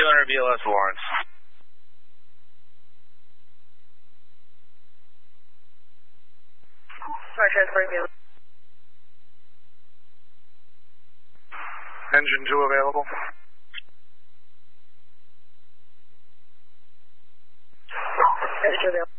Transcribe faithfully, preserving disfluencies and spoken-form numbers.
two hundred B L S Lawrence. Sorry, transport B L S. Engine two available. Engine two available.